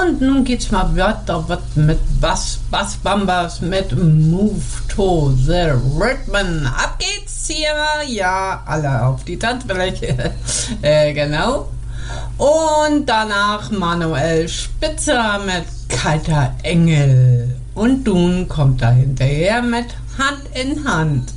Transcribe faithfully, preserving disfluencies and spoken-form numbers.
Und nun geht's mal weiter mit Was Bass Bambas mit Move to the Rhythm. Ab geht's hier, ja, alle auf die Tanzfläche, äh, genau. Und danach Manuel Spitzer mit Kalter Engel. Und nun kommt da hinterher mit Hand in Hand.